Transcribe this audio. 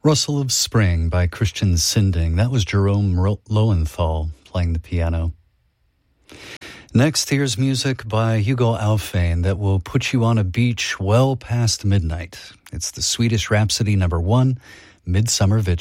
Rustle of Spring by Christian Sinding. That was Jerome Lowenthal playing the piano. Next, here's music by Hugo Aufane that will put you on a beach well past midnight. It's the Swedish Rhapsody No. 1, Midsummer Vigil.